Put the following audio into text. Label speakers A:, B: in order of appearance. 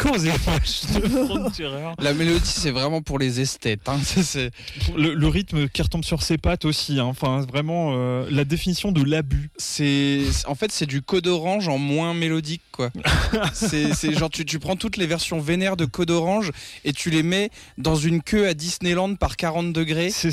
A: aux images de Frontier.
B: La mélodie, c'est vraiment pour les esthètes. Hein.
A: Le rythme qui retombe sur ses pattes aussi. Hein. Enfin, vraiment, la définition de l'abus.
B: En fait, c'est du Code Orange en moins mélodique, quoi. c'est genre, tu prends toutes les versions vénères de Code Orange et tu les mets dans une queue à Disneyland par 40 degrés.